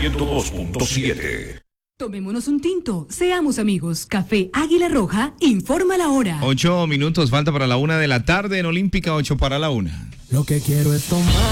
102.7. Tomémonos un tinto, seamos amigos. Café Águila Roja informa la hora. 8 minutos falta para la 1 de la tarde en Olímpica, 8 para la 1. Lo que quiero es tomar.